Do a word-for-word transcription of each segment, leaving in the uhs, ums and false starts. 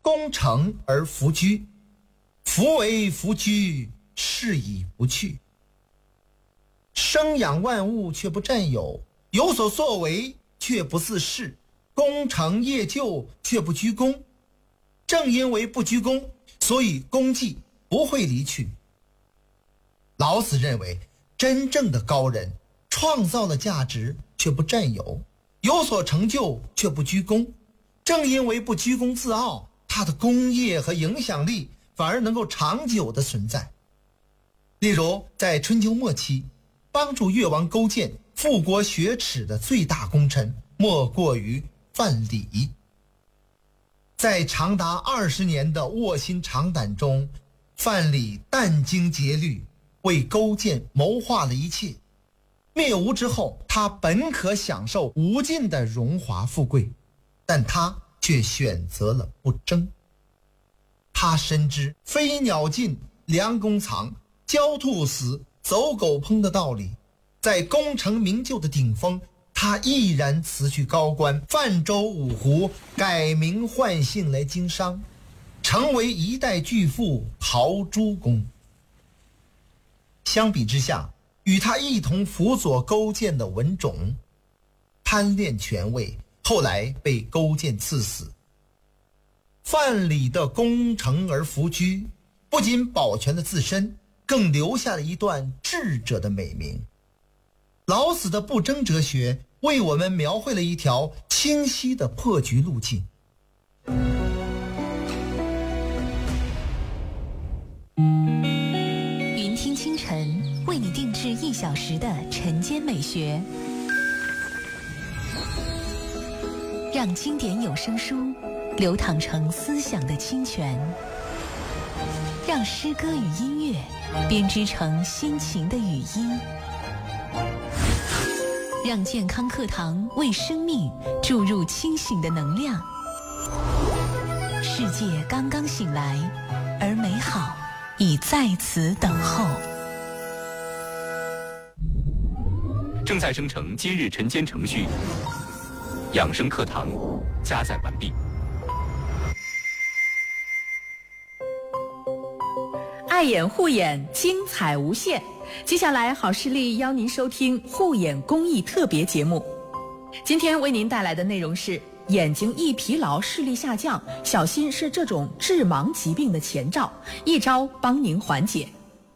功成而弗居，夫为弗居，是以不去。生养万物却不占有，有所作为却不自恃，功成业就却不居功。正因为不居功，所以功绩不会离去。老子认为，真正的高人创造了价值却不占有，有所成就却不居功。正因为不居功自傲，他的功业和影响力反而能够长久的存在。例如在春秋末期，帮助越王勾践复国雪耻的最大功臣莫过于范蠡。在长达二十年的卧薪尝胆中，范蠡殚精竭虑，为勾践谋划了一切。灭吴之后，他本可享受无尽的荣华富贵，但他却选择了不争。他深知飞鸟尽，良弓藏，狡兔死，走狗烹的道理。在功成名就的顶峰，他毅然辞去高官，泛舟五湖，改名换姓来经商，成为一代巨富陶朱公。相比之下，与他一同辅佐勾践的文种，贪恋权位，后来被勾践赐死。范蠡的功成而弗居，不仅保全了自身，更留下了一段智者的美名。老子的不争哲学为我们描绘了一条清晰的破局路径。 云听清晨为你定制一小时的晨间美学，让经典有声书流淌成思想的清泉，让诗歌与音乐编织成心情的语音，让健康课堂为生命注入清醒的能量。世界刚刚醒来，而美好已在此等候。 正在生成今日晨间程序，养生课堂加载完毕。 爱眼护眼，精彩无限。接下来，好视力邀您收听护眼公益特别节目。今天为您带来的内容是：眼睛易疲劳、视力下降，小心是这种致盲疾病的前兆，一招帮您缓解。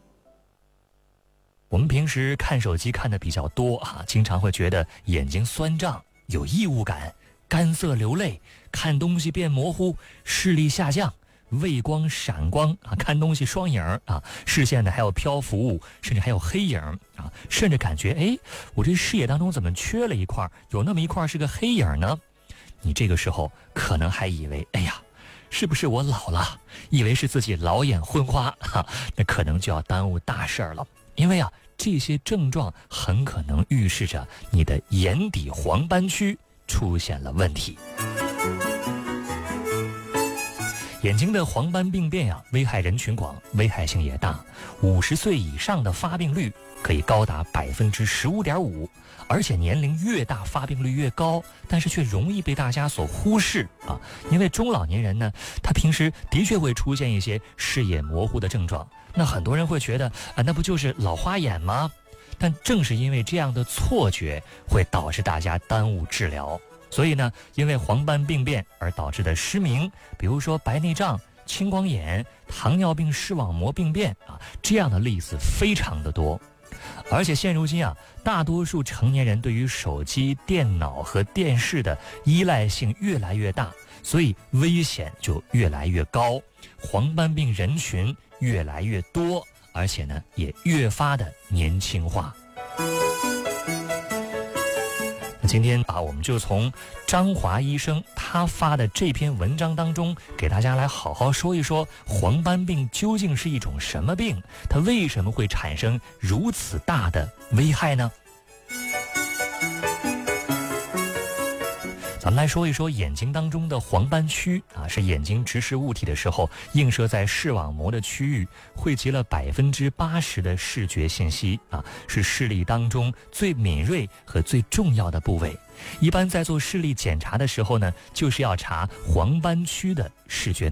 我们平时看手机看的比较多啊，经常会觉得眼睛酸胀，有异物感，干涩流泪，看东西变模糊，视力下降，畏光闪光啊，看东西双影啊，视线呢还有漂浮物，甚至还有黑影啊，甚至感觉哎，我这视野当中怎么缺了一块，有那么一块是个黑影呢？你这个时候可能还以为，哎呀，是不是我老了？以为是自己老眼昏花哈，那可能就要耽误大事儿了。因为啊，这些症状很可能预示着你的眼底黄斑区出现了问题。眼睛的黄斑病变啊，危害人群广，危害性也大。五十岁以上的发病率可以高达百分之十五点五，而且年龄越大发病率越高，但是却容易被大家所忽视啊。因为中老年人呢，他平时的确会出现一些视野模糊的症状，那很多人会觉得啊，那不就是老花眼吗？但正是因为这样的错觉，会导致大家耽误治疗。所以呢，因为黄斑病变而导致的失明，比如说白内障、青光眼、糖尿病视网膜病变啊，这样的例子非常的多。而且现如今啊，大多数成年人对于手机、电脑和电视的依赖性越来越大，所以危险就越来越高，黄斑病人群越来越多，而且呢，也越发的年轻化。今天啊，我们就从张华医生他发的这篇文章当中，给大家来好好说一说黄斑病究竟是一种什么病，它为什么会产生如此大的危害呢？咱们来说一说眼睛当中的黄斑区啊，是眼睛直视物体的时候映射在视网膜的区域，汇集了百分之八十的视觉信息啊，是视力当中最敏锐和最重要的部位。一般在做视力检查的时候呢，就是要查黄斑区的视觉